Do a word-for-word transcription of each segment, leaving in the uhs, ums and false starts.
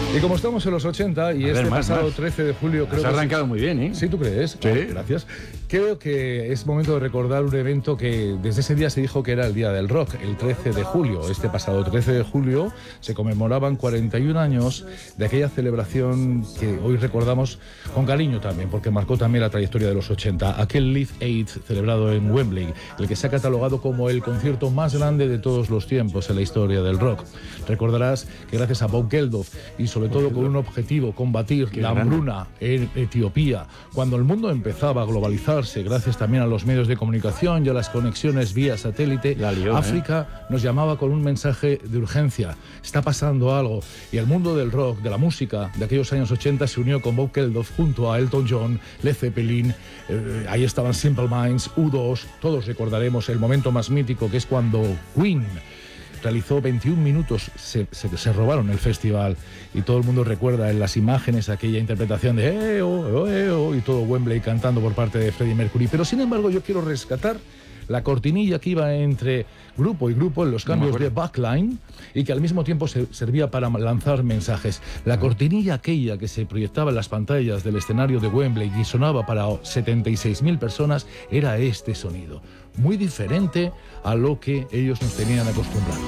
Y como estamos en los ochenta y A este ver, más, pasado más. trece de julio... Has creo que arrancado sí. muy bien, ¿eh? ¿Sí, tú crees? Sí. Ah, gracias. Creo que es momento de recordar un evento que desde ese día se dijo que era el Día del Rock, el trece de julio. Este pasado trece de julio se conmemoraban cuarenta y un años de aquella celebración que hoy recordamos con cariño también, porque marcó también la trayectoria de los ochenta. Aquel Live Aid celebrado en Wembley, el que se ha catalogado como el concierto más grande de todos los tiempos en la historia del rock. Recordarás que gracias a Bob Geldof y sobre todo con un objetivo, combatir Qué la grande. hambruna en Etiopía, cuando el mundo empezaba a globalizarse gracias también a los medios de comunicación y a las conexiones vía satélite, La lió, África ¿eh? nos llamaba con un mensaje de urgencia. Está pasando algo. Y el mundo del rock, de la música de aquellos años ochenta se unió con Bob Geldof junto a Elton John, Led Zeppelin, eh, ahí estaban Simple Minds, U dos, todos recordaremos el momento más mítico que es cuando Queen realizó veintiún minutos, se, se, se robaron el festival y todo el mundo recuerda en las imágenes aquella interpretación de "Eh, oh, eh, oh", y todo Wembley cantando por parte de Freddie Mercury. Pero sin embargo yo quiero rescatar la cortinilla que iba entre grupo y grupo en los cambios No de backline y que al mismo tiempo se servía para lanzar mensajes. La cortinilla aquella que se proyectaba en las pantallas del escenario de Wembley y sonaba para setenta y seis mil personas era este sonido, muy diferente a lo que ellos nos tenían acostumbrados.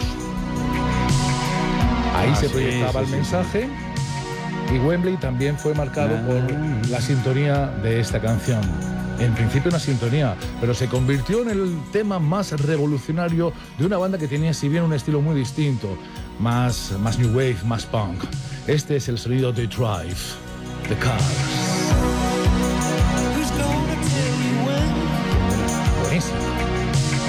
Ahí Ah, se sí, proyectaba sí, el sí, mensaje y Wembley también fue marcado Ah. por la sintonía de esta canción. En principio una sintonía, pero se convirtió en el tema más revolucionario de una banda que tenía, si bien, un estilo muy distinto, más, más new wave, más punk. Este es el sonido de Drive, The Cars.